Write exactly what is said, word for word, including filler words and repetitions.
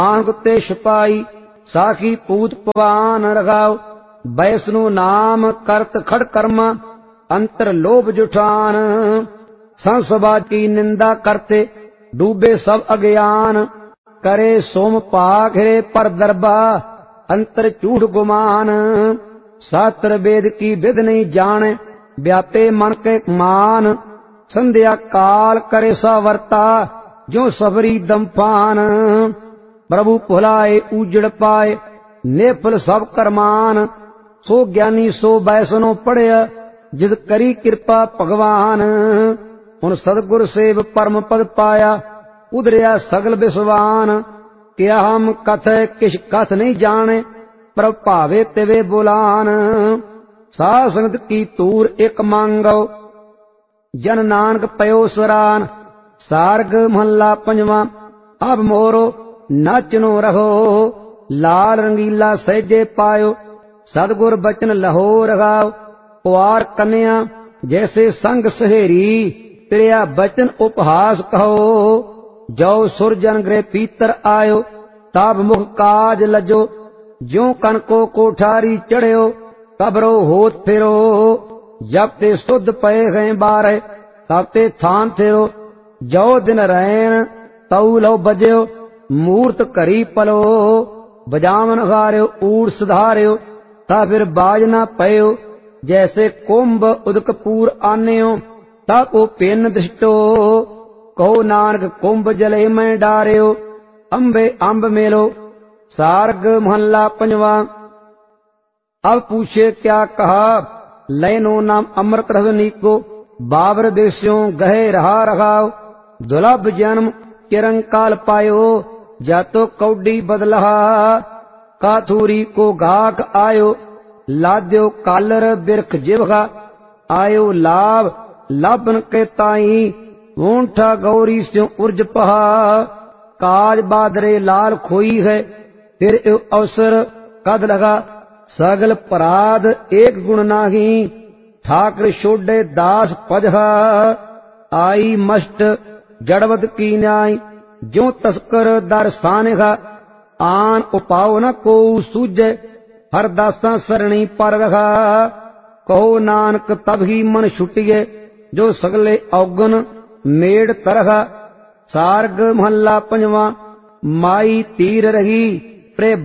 आंख ते छुपाई साखी पूत पवान रखाओ। बैसनु नाम करत खड़ कर्मा अंतर लोभ जुठान। संसभा की निंदा करते डूबे सब अज्ञान। करे सोम पाखरे पर दरबा अंतर झूठ गुमान। शास्त्र वेद की विध नहीं जाने व्यापे मन के मान। संध्या काल करे सा वर्ता जो सबरी दम्फान। प्रभु भुलाए उजड़ पाए नेफल सब करमान। सो ज्ञानी सो बैसनो पढ़िया जिस करी कृपा भगवान। उन सदगुर सेव परम पद पाया उधरिया सगल विसवान। क्या हम कथ किश कथ नहीं जाने प्रभ भावे तिवे बुलान। साध संगत की तूर एक मांगो जन नानक पयो सरान। सार्ग महला पंजवा अब मोरो नाचनो रहो। लाल रंगीला सहजे पायो सदगुर बचन लहो रगाओ। कुआर कन्या जैसे संग सहेरी प्रिया बचन उपहास कहो। जो सुरजन गृह पीतर आयो तब मुख काज लजो। ज्यों कन को कोठारी चढ़्यो कबरो होत फिरो। जब ते शुद्ध पए गए बारे तब ते थान थिरो। जो दिन रैन तऊ लो बज्यो मूर्त करी पलो। बजावन हार्यो ऊर सुधार्यो ता फिर बाज ना पयो। जैसे कुंभ उदकपूर आन्यो तब ओ पेन दृष्टो। कहो नानक कुंभ जले में डार्यो अम्बे अम्ब मेलो। सार्ग महला पंजवा अब पूछे क्या कहा लैनो नाम अमृत रसनी को। बाबर देशों गहे रहा रखाओ। दुलभ जन्म चिरंकाल पायो जातो कौडी बदलहा। काथूरी को गाक आयो लाद्यो कालर बिरख जिवगा। आयो लाभ लाभन के ताई ऊंठा गौरी स्यों उर्ज पहा। काज बादरे लाल खोई है फिर अवसर कद लगा। सगल पराध एक गुण नाही ठाकर छोड़े दास पजहा। आई मस्ट जड़वत की न्याय जो तस्कर दर सानेगा। आन उपाओ न को सूझे हर दासा सरणी पर रखा। कहो नानक तब ही मन छुटिए जो सगले अवगुण मेड़ तरहा। सार्ग महला पंजवा माई तीर रही प्रे